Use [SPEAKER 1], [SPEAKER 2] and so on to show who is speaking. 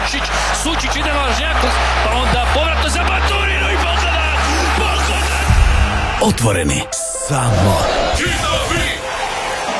[SPEAKER 1] Sučić ide Važnjakov, pa onda povratno za Baturinu i Bogdan!
[SPEAKER 2] Otvoreni samo